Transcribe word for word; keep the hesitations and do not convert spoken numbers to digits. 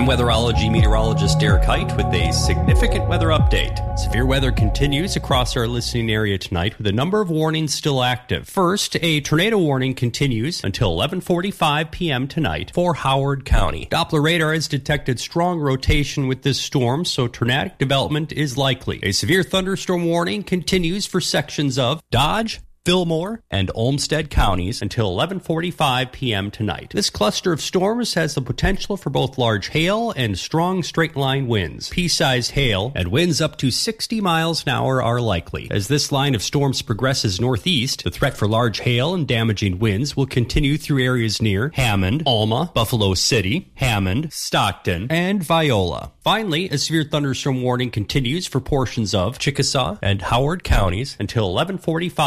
I'm weatherology meteorologist Derek Height with a significant weather update. Severe weather continues across our listening area tonight with a number of warnings still active. First, a tornado warning continues until eleven forty-five p.m. tonight for Howard County. Doppler radar has detected strong rotation with this storm, so tornadic development is likely. A severe thunderstorm warning continues for sections of Dodge, Fillmore, and Olmsted counties until eleven forty-five p.m. tonight. This cluster of storms has the potential for both large hail and strong straight-line winds. Pea-sized hail and winds up to sixty miles an hour are likely. As this line of storms progresses northeast, the threat for large hail and damaging winds will continue through areas near Hammond, Alma, Buffalo City, Hammond, Stockton, and Viola. Finally, a severe thunderstorm warning continues for portions of Chickasaw and Howard counties until eleven forty-five